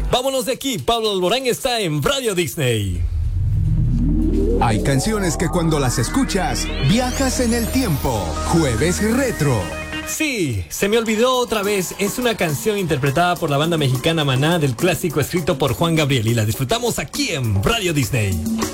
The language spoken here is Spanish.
Vámonos de aquí, Pablo Alborán está en Radio Disney. Hay canciones que cuando las escuchas, viajas en el tiempo. Jueves Retro. Sí, se me olvidó otra vez. Es una canción interpretada por la banda mexicana Maná del clásico escrito por Juan Gabriel y la disfrutamos aquí en Radio Disney.